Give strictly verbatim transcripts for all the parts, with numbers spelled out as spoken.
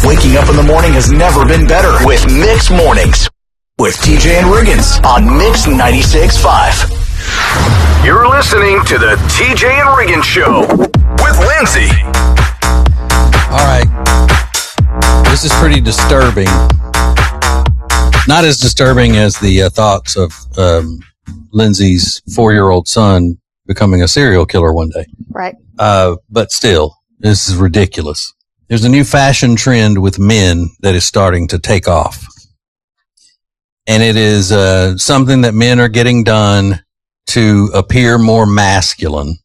Waking up in the morning has never been better with Mix Mornings with T J and Riggins on Mix ninety-six point five. You're listening to the T J and Riggins Show with Lindsay. All right. This is pretty disturbing. Not as disturbing as the uh, thoughts of um, Lindsay's four-year-old son becoming a serial killer one day. Right. Uh, but still, this is ridiculous. There's a new fashion trend with men that is starting to take off. And it is uh, something that men are getting done to appear more masculine.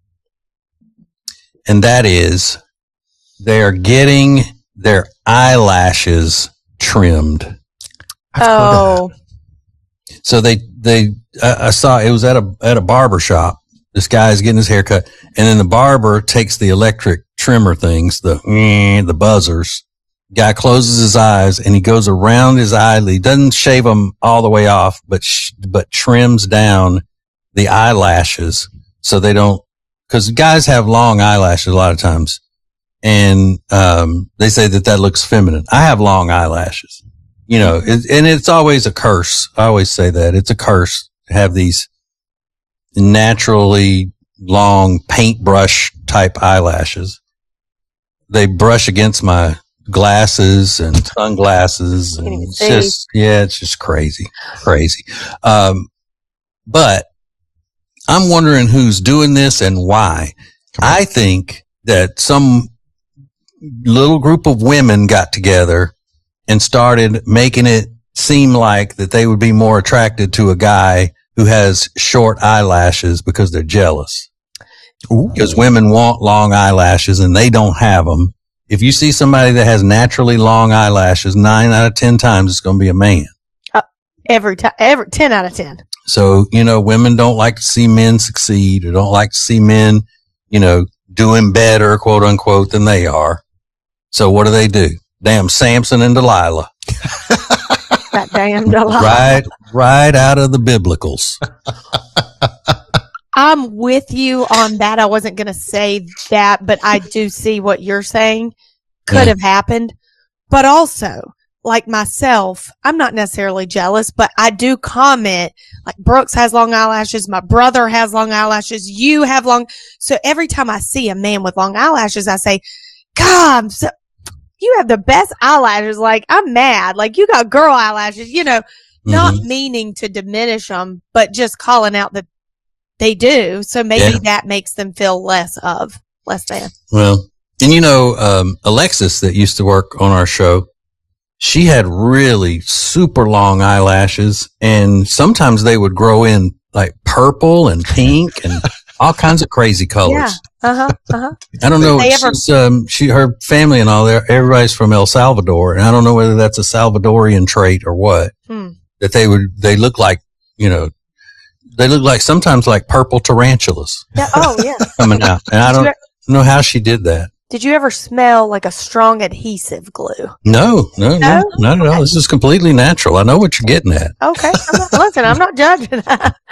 And that is, they are getting their eyelashes trimmed. Oh. So they, they, I, I saw, it was at a, at a barber shop. This guy's getting his hair cut, and then the barber takes the electric trimmer things, the, the buzzers. Guy closes his eyes and he goes around his eyelid. He doesn't shave them all the way off, but, sh- but trims down the eyelashes so they don't, cause guys have long eyelashes a lot of times. And, um, they say that that looks feminine. I have long eyelashes, you know, it, and it's always a curse. I always say that it's a curse to have these naturally long paintbrush type eyelashes. They brush against my glasses and sunglasses, and it's just, yeah, it's just crazy, crazy. Um, but I'm wondering who's doing this and why. I think that some little group of women got together and started making it seem like that they would be more attracted to a guy who has short eyelashes because they're jealous. Ooh. Because women want long eyelashes and they don't have them. If you see somebody that has naturally long eyelashes, nine out of ten times it's going to be a man. Uh, every time, every ten out of ten. So, you know, women don't like to see men succeed or don't like to see men, you know, doing better, quote unquote, than they are. So what do they do? Damn Samson and Delilah. That damn Delilah. Right, right out of the biblicals. I'm with you on that. I wasn't going to say that, but I do see what you're saying could yeah. have happened. But also, like myself, I'm not necessarily jealous, but I do comment, like Brooks has long eyelashes, my brother has long eyelashes, you have long. So every time I see a man with long eyelashes, I say, God, I'm so, you have the best eyelashes. Like, I'm mad. Like, you got girl eyelashes, you know, mm-hmm. not meaning to diminish them, but just calling out that they do. So maybe yeah. that makes them feel less of, less than. Well, and you know, um, Alexis that used to work on our show, she had really super long eyelashes, and sometimes they would grow in like purple and pink and all kinds of crazy colors. Yeah. Uh-huh. Uh-huh. I don't know. Ever- she's, um, she, her family and all there, everybody's from El Salvador, and I don't know whether that's a Salvadorian trait or what, hmm. that they would, they look like, you know, they look like sometimes like purple tarantulas. Yeah. Oh, yeah. Coming out. And I don't ever, know how she did that. Did you ever smell like a strong adhesive glue? No, no, no, no not at all. This is completely natural. I know what you're getting at. Okay. I'm not, listen, I'm not judging.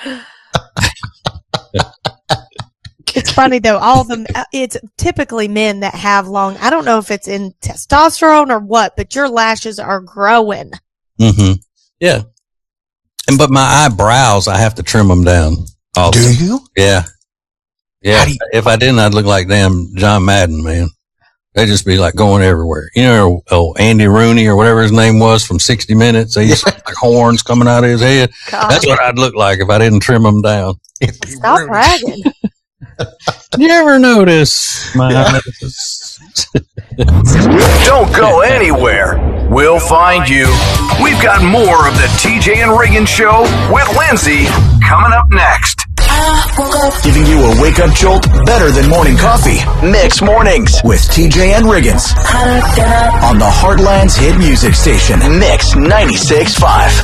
It's funny though. All of them, it's typically men that have long, I don't know if it's in testosterone or what, but your lashes are growing. Mm-hmm. Yeah. And, but my eyebrows, I have to trim them down. Also. Do you? Yeah. Yeah. You- if I didn't, I'd look like damn John Madden, man. They'd just be like going everywhere. You know, oh, Andy Rooney or whatever his name was from sixty minutes. They used to have like horns coming out of his head. God. That's what I'd look like if I didn't trim them down. Stop bragging. You ever notice my eyes? Don't go anywhere. We'll find you. We've got more of the T J and Riggins Show with Lindsay coming up next. Giving you a wake-up jolt better than morning coffee. Mix Mornings with T J and Riggins on the Heartland's hit music station, Mix ninety-six point five.